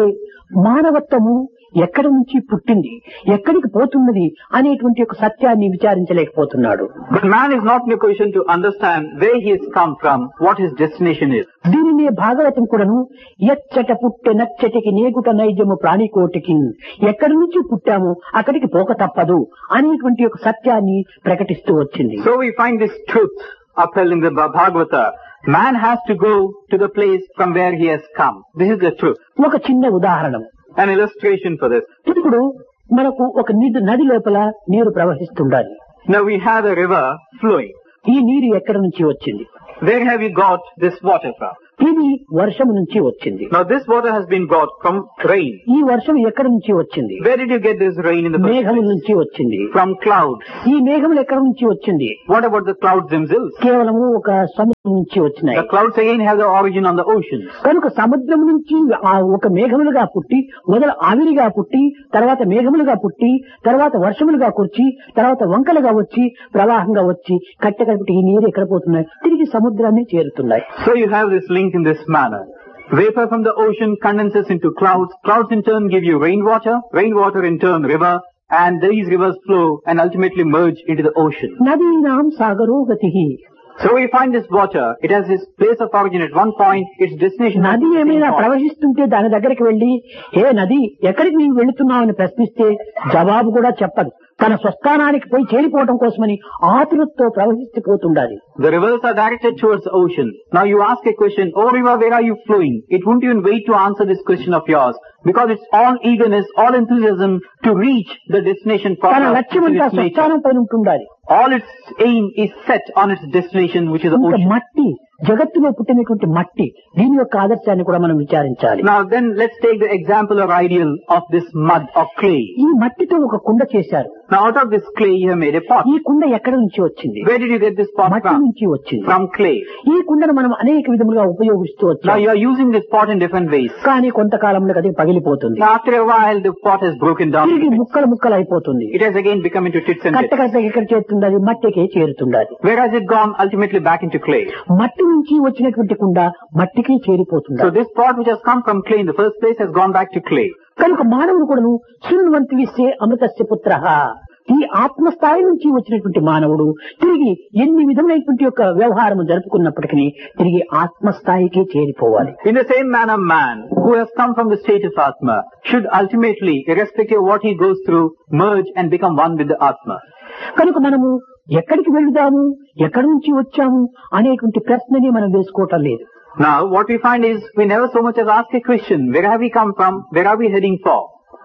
మానవత్వము ఎక్కడి నుంచి పుట్టింది, ఎక్కడికి పోతున్నది అనేటువంటి ఒక సత్యాన్ని విచారించలేకపోతున్నాడు. But man is not in a position to understand where he has come from, what his destination is. దీనినే భాగవతం కూడాను ఎచ్చట పుట్టె నచ్చటికి నేగుట నైజము ప్రాణికోటికి, ఎక్కడి నుంచి పుట్టాము అక్కడికి పోక తప్పదు అనేటువంటి ఒక సత్యాన్ని ప్రకటిస్తూ వచ్చింది. So we find this truth upheld in the Bhagavata. Man has to go to the place from where he has come. This is the truth. ఒక చిన్న ఉదాహరణ, An illustration for this. ఇప్పుడు మనకు ఒక నిధి నది లోపల నీరు ప్రవహిస్తుండాలి. Now we have a river flowing. ఈ నీరు ఎక్కడి నుంచి వచ్చింది? Where have you got this water from? ఇది వర్షం నుంచి వచ్చింది. Now this water has been got from rain. ఈ వర్షం ఎక్కడి నుంచి వచ్చింది? Where did you get this rain in the first మేఘముల place? నుంచి వచ్చింది. From clouds. ఈ మేఘములు ఎక్కడి నుంచి వచ్చింది? What about the clouds themselves? కేవలము ఒక సముద్రం నుంచి వచ్చినాయి. The clouds again have the origin on the oceans. కనుక సముద్రం నుంచి ఆ ఒక మేఘములుగా పుట్టి, మొదలు ఆవిరిగా పుట్టి, తర్వాత మేఘములుగా పుట్టి, తర్వాత వర్షములుగా కుర్చి, తర్వాత వంకలుగా వచ్చి, ప్రవాహంగా వచ్చి, కట్టెకట్టి ఈ నీరు ఎక్కడ పోతున్నాయి? తిరిగి సముద్రాన్ని చేరుతున్నాయి. So you have this link in this manner. Vapor from the ocean condenses into clouds. Clouds in turn give you rainwater. Rainwater in turn river. And these rivers flow and ultimately merge into the ocean. నదీనాం సాగరో గతిః. So we find this water. It has its place of origin at one point. Its destination. నది ఏమైనా ప్రవహిస్తుంటే దాని దగ్గరికి వెళ్లి, ఏ నది ఎక్కడికి నీవు వెళుతున్నావు అని ప్రశ్నిస్తే జవాబు కూడా చెప్పదు. తన స్వస్థానానికి పోయి చేరిపోవడం కోసమని ఆతురతో ప్రవహిస్తుపోతుండాలి. The rivers are directed towards the ocean. Now you ask a question, oh river, where are you flowing? It won't even wait to answer this question of yours, because it's all eagerness, all enthusiasm to reach the destination for తన లక్ష్యమంతా స్వస్థానం పైన ఉంటుండాలి. All its aim is set on its destination, which is the ఇంకా ocean. మట్టి, జగత్తులో పుట్టినటువంటి మట్టి, దీని యొక్క ఆదర్శాన్ని కూడా మనం విచారించాలి. Now then, let's take the example or ideal of this mud or clay. ఈ మట్టితో ఒక కుండ చేశారు. Now out of this clay you have made a pot. ఈ కుండ ఎక్కడి నుంచి వచ్చింది? Where did you get this pot మట్టి from? నుంచి వచ్చింది. From clay. ఈ కుండను మనం అనేక విధములుగా ఉపయోగిస్తూ Now వచ్చాం. you are using this pot in different ways. కానీ కొంతకాలంలో అది పగిలిపోతుంది. Now after a while the pot has broken down. తిరిగి ముక్కలు ముక్కలు అయిపోతుంది. It has again become into tits and కట్ట bits. కట్ట ఎక్కడ చేరుతుండాలి? మట్టికే చేరుతుండాలి. Where has it gone? Ultimately back into clay. మట్టి నుంచి వచ్చినటువంటి కుండ మట్టికి So చేరిపోతుంది. this pot which has come from clay in the first place has gone back to clay. కనుక మానవుడు కూడాను శృణ్వంతి విశ్వే అమృతస్య పుత్రః. ఈ ఆత్మస్థాయి నుంచి వచ్చినటువంటి మానవుడు తిరిగి ఎన్ని విధమైనటువంటి యొక్క వ్యవహారం జరుపుకున్నప్పటికీ తిరిగి ఆత్మస్థాయికి చేరిపోవాలి. In the same manner, man who has come from the state of Atma should ultimately, irrespective of what he goes through, merge and become one with the Atma. కనుక మనము ఎక్కడికి వెళుదాము, ఎక్కడి నుంచి వచ్చాము అనేటువంటి ప్రశ్నని మనం వేసుకోవటం లేదు. Now, what we find is, we never so much as ask a question, where have we come from, where are we heading for?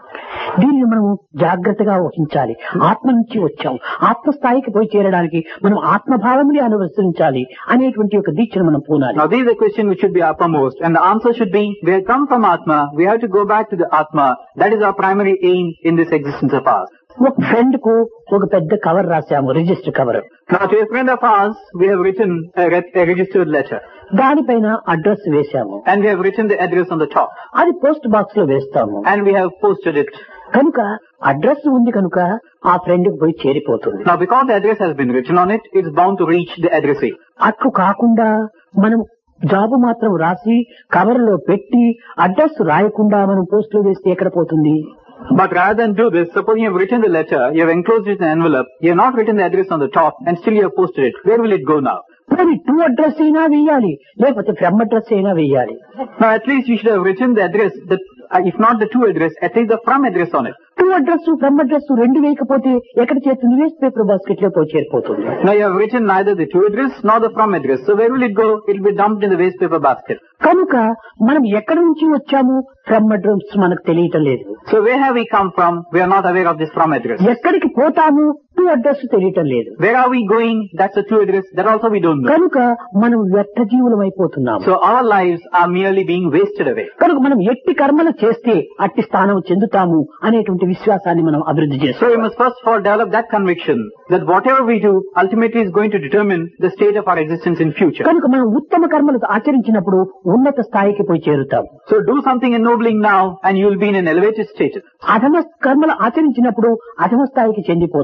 దీనిని మనం జాగ్రత్తగా వహించాలి. ఆత్మ నుంచి వచ్చాం, ఆత్మస్థాయికి పోయి చేరడానికి మనం ఆత్మభావముని అనుసరించాలి అనేటువంటి ఒక దీక్షను మనం పూనాలి. Now, this is a question which should be uppermost, and the answer should be, we have come from Atma, we have to go back to the Atma. That is our primary aim in this existence of ours. ఒక friend కు ఒక పెద్ద cover రాశాము, register cover. Now, to a friend of ours, we have written a, re- a registered letter, దానిపైన address వేశాము. and we have written the address on the top, అది post box లో వేస్తాము. and we have posted it. కనుక address ఉంది కనుక ఆ friend కు పోయి చేరిపోతుంది. Now, because the address has been written on it, it's bound to reach the addressee. అట్లు కాకుండా మనం జాబు మాత్రం రాసి కవర్ లో పెట్టి అడ్రస్ రాయకుండా మనం పోస్ట్ లో వేస్తే ఎక్కడ పోతుంది? But rather than do this, suppose you have written the letter, you have enclosed it in an envelope, you have not written the address on the top, and still you have posted it. Where will it go now? మరి two address అయినా వేయాలి, లేకపోతే from address అయినా వేయాలి. Now at least you should have written the address, the, uh, if not the to address, at least the from address on it. Two address from address రెండు వేయకపోతే ఎక్కడ చేరుతుంది? Waste paper basket లో పోయి చేరిపోతుంది. Now you have written neither the to address nor the from address. So where will it go? It will be dumped in the waste paper basket. కనుక మనం ఎక్కడి నుంచి వచ్చాము, ఫ్రమ్ అడ్రస్ మనకు తెలియటం లేదు. So where have we come from? We are not aware of this from address. ఎక్కడికి పోతాము, టూ అడ్రస్ తెలియటం లేదు. Where are we going? That's the to address. That also we don't know. కనుక మనం వ్యర్థ జీవులం అయిపోతున్నాము. So our lives are merely being wasted away. కనుక మనం ఎట్టి కర్మలు చేస్తే అట్టి స్థానం చెందుతాము అనేటువంటి విశ్వాసాన్ని మనం అభివృద్ధి So we చేస్తాం. must first of all develop that conviction that whatever we do ultimately is going to determine the state of our existence in future. కనుక మనం ఉత్తమ కర్మలు ఆచరించినప్పుడు ఉన్నత స్థాయికి పోయి చేరుతాం. So do something ennobling now and you will be in an elevated status. అధమ కర్మలు ఆచరించినప్పుడు అధమ స్థాయికి చెందిపోతాం. Do something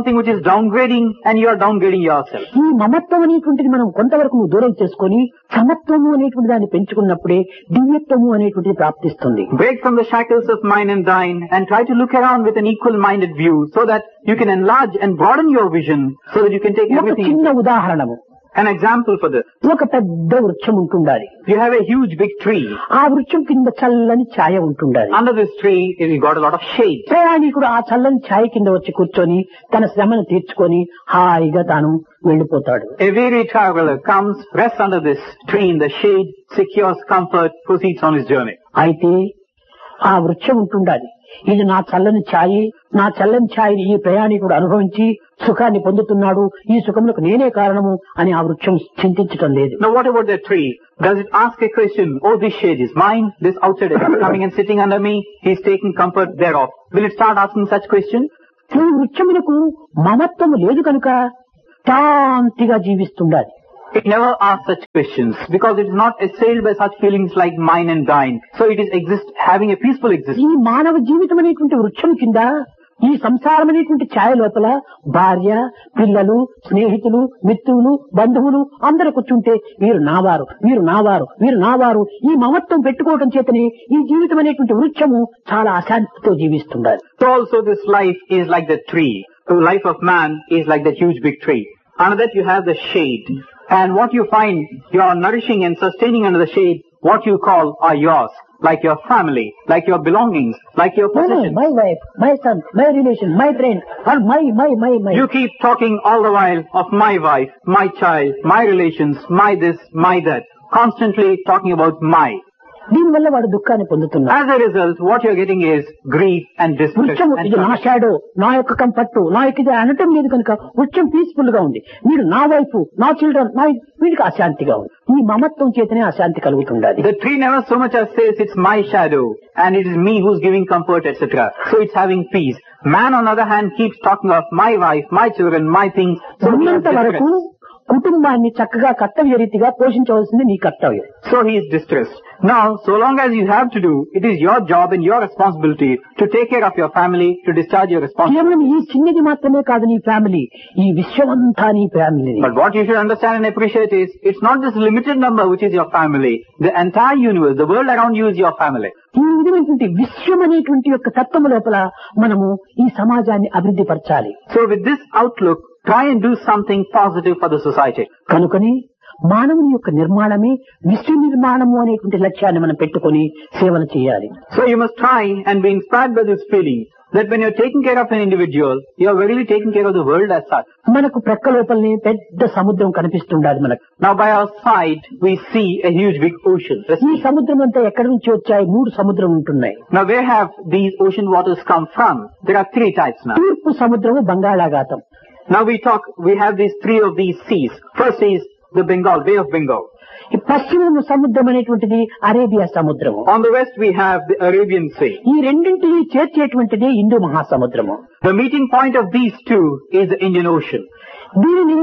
something which is downgrading and you are downgrading yourself. ఈ మమత్వం అనేటువంటిది మనం కొంతవరకు నువ్వు దూరం చేసుకొని సమత్వము అనేటువంటి దాన్ని పెంచుకున్నప్పుడే దివ్యత్వము అనేటువంటిది ప్రాప్తిస్తుంది. Break from the shackles of mine and thine and try to look around with an equal-minded view so that you can enlarge and broaden your vision so that you can take ఒక everything. చిన్న ఉదాహరణము, An example for this. ఒక పెద్ద వృక్షం ఉంటుండాలి. You have a huge big tree. ఆ వృక్షం కింద చల్లని ఛాయ ఉంటుండాలి. Under this tree, you got a lot of shade. ప్రయాణికుడు ఆ చల్లని ఛాయ కింద వచ్చి కూర్చొని తన శ్రమను తీర్చుకొని హాయిగా తాను వెళ్లిపోతాడు. A weary traveler comes, rests under this tree in the shade, secures comfort, proceeds on his journey. అయితే ఆ వృక్షం ఉంటుండాలి. ఇది నా చల్లని ఛాయి, నా చల్లని ఛాయిని ఈ ప్రయాణికుడు అనుభవించి సుఖాన్ని పొందుతున్నాడు, ఈ సుఖములకు నేనే కారణము అని ఆ వృక్షం చింతించటం లేదు. Now what about that tree? Does it ask a question, oh, this shade is mine, this outsider is coming and sitting under me, he is taking comfort thereof. Will it start asking such questions? ఈ వృక్షములకు మమత్వము లేదు కనుక శాంతిగా జీవిస్తుండాలి. It never asks such questions because it is not assailed by such feelings like mine and thine. So it is exist having a peaceful existence. ఈ మానవ జీవితం అనేటువంటి వృక్షం కింద ఈ సంసారం అనేటువంటి ఛాయ లోపల భార్య, పిల్లలు, స్నేహితులు, మిత్రులు, బంధువులు అందరూ కూర్చుంటే వీరు నావారు, వీరు నావారు, వీరు నావారు ఈ మమత్వం పెట్టుకోవడం చేతనే ఈ జీవితం అనేటువంటి వృక్షము చాలా అశాంతితో జీవిస్తుండాలి. So also this life is like the tree. The life of man is like the huge big tree. Under that you have the shade. And what you find you are nourishing and sustaining under the shade, what you call are yours, like your family, like your belongings, like your possessions. My wife, my son, my relation, my friend, or my, my, my, my. You keep talking all the while of my wife, my child, my relations, my this, my that, constantly talking about my. దీనివల్ల వాడు దుఃఖాన్ని పొందుతున్నాడు. As a result, what you are getting is grief and distress. వృక్షం ఇది నా shadow, నా యొక్క comfort, నా యొక్క ఇది అనటం లేదు కనుక వృక్షం పీస్ఫుల్ గా ఉంది. వీడు నా వైఫ్, నా చిల్డ్రన్, నా వీడికి అశాంతిగా ఉంది. ఈ మమత్వం చేతనే అశాంతి కలుగుతుండాలి. The tree never so much as says it's my shadow and it is me who's giving comfort, et cetera. So it's having peace. Man on the other hand keeps talking of my wife, my children, my things. So ఉన్నంత వరకు కుటుంబాన్ని చక్కగా కర్తవ్య రీతిగా పోషించవలసింది నీ కర్తవ్యం. So he is distressed. Now, so long as you have to do, it is your job and your responsibility to take care of your family, to discharge your responsibility. కేవలం ఈ చిన్నది మాత్రమే కాదు నీ ఫ్యామిలీ, ఈ విశ్వమంతా నీ family. But what you should understand and appreciate is, it's not this limited number which is your family. The entire universe, the world around you is your family. ఈ విధమైనటువంటి విశ్వం అనేటువంటి యొక్క తత్వము లోపల మనము ఈ సమాజాన్ని అభివృద్ధి పరచాలి. So with this outlook, try and do something positive for the society. కనుకని మానవుని యొక్క నిర్మాణమే విశ్వ నిర్మాణము అనేటువంటి లక్ష్యాన్ని మనం పెట్టుకొని సేవలు చేయాలి. So you must try and be inspired by this feeling that when you're taking care of an individual, you are really taking care of the world as such. మనకు ప్రక్క లోపలనే పెద్ద సముద్రం కనిపిస్తుండాలి మనకు. Now by our side, we see a huge big ocean. ఈ సముద్రం అంతా ఎక్కడి నుంచి వచ్చాయి? మూడు సముద్రం ఉంటున్నాయి. Now where have these ocean waters come from? There are three types now. తూర్పు సముద్రము బంగాళాఖాతం. Now we talk, we have these three of these seas. First is the Bengal, Bay of Bengal. ఈ పశ్చిమ సముద్రం అనేటువంటిది అరేబియా సముద్రము. On the west we have the Arabian Sea. ఈ రెండింటిని చేర్చేటువంటిది Hindu మహాసముద్రము. The meeting point of these two is the Indian Ocean. దీనిని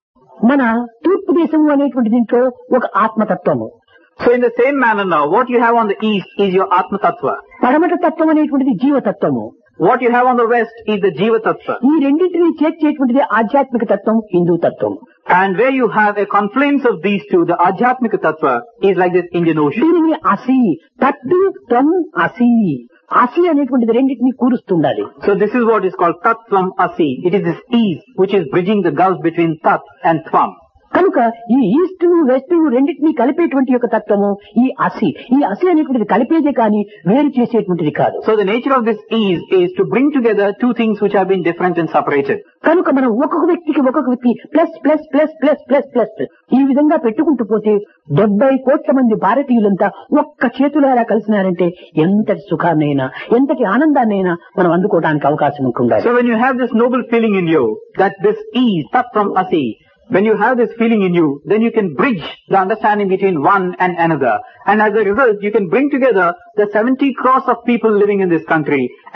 మన తూర్పు దేశము అనేటువంటి దీంట్లో ఒక ఆత్మతత్వము. So in the same manner now, what you have on the east is your Atma Tattva. పడమట తత్వం అనేటువంటిది జీవతత్వము. What you have on the west is the Jiva Tattva. ఈ రెండింటిని చేర్చేటువంటిది ఆధ్యాత్మిక తత్వం, హిందూ తత్వం. And where you have a confluence of these two, the Ajhatmika Tattva is like this Indian Ocean. దీనిని అసి, తత్తు, త్వం, అసి. అసి అనేటువంటిది రెండింటిని కూరుస్తుండాలి. So this is what is called Tattvam Asi. It is this ease which is bridging the gulf between Tat and Tvam. కనుక ఈ east west రెండింటినీ కలిపేటువంటి యొక్క తత్వము ఈ అసి. ఈ అసి అనేటువంటిది కలిపేదే కానీ వేరు చేసేటువంటిది కాదు. So the nature of this ease is to bring together two things which have been different and separated. కనుక మనం ఒక్కొక్క వ్యక్తికి ఒక్కొక్క వ్యక్తి plus plus plus plus plus plus plus ఈ విధంగా పెట్టుకుంటూ పోతే డెబ్బై కోట్ల మంది భారతీయులంతా ఒక్క చేతులారా కలిసినారంటే ఎంతటి సుఖాన్నైనా ఎంతటి ఆనందాన్నైనా మనం అందుకోవడానికి అవకాశం ఉంటుంది. So when you have this noble feeling in you that this ease, Tattvam Asi, when you have this feeling in you, then you can bridge the understanding between one and another. And as a result, you can bring together the seventy crores of people living in this country and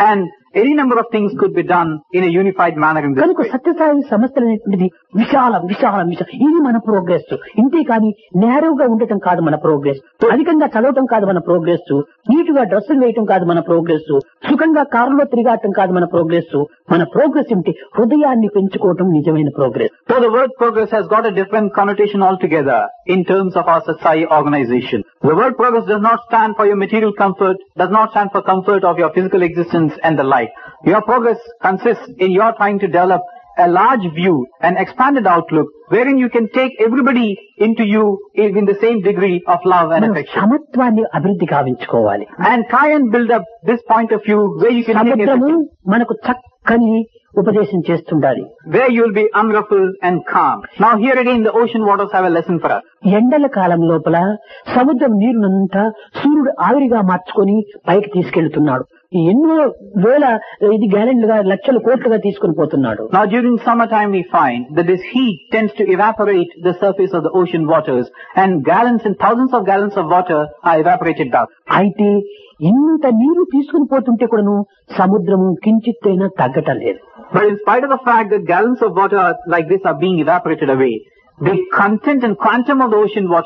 any number of things could be done in a unified manner in this కనుక way. Sathya Sai సంస్థలు అనేటువంటిది విశాలం విశాలం విశాలం ఇది మన progress. ఇంతే కానీ నేరుగా ఉండటం కాదు మన ప్రోగ్రెస్, అధికంగా చదవటం కాదు మన ప్రోగ్రెస్, నీటుగా డ్రెస్సులు వేయటం కాదు మన ప్రోగ్రెస్, సుఖంగా కారులో తిరిగాటం కాదు మన ప్రోగ్రెస్. మన ప్రోగ్రెస్ ఏమిటి? హృదయాన్ని పెంచుకోవటం నిజమైన progress. So the word progress has got a different connotation altogether in terms of our Satsai organization. The word progress does not stand for your material comfort, does not stand for comfort of your physical existence and the like. Your progress consists in your trying to develop a large view, an expanded outlook, wherein you can take everybody into you in the same degree of love and మనం affection. సమత్వాన్ని అభివృద్ధి గావించుకోవాలి. And try and build up this point of view where you can take సముద్రము everything, మనకు చక్కని ఉపదేశం చేస్తుండాలి. where you will be unruffled and calm. Now here again the ocean waters have a lesson for us. ఎండల కాలం లోపల సముద్రం నీరునంతా సూర్యుడు ఆవిరిగా మార్చుకొని పైకి తీసుకెళ్తున్నాడు. ఎన్నో వేల ఇది గ్యాలన్లుగా లక్షల కోట్లుగా తీసుకుని పోతున్నాడు. Now during summertime we find that this heat tends to evaporate the surface of the ocean waters, and gallons and thousands of gallons of water are evaporated back. అయితే ఇంత నీరు తీసుకుని పోతుంటే కూడాను సముద్రము కించిత్తైనా తగ్గటం లేదు. But in spite of the fact that gallons of water like this are being evaporated away, the content and quantum of the ocean water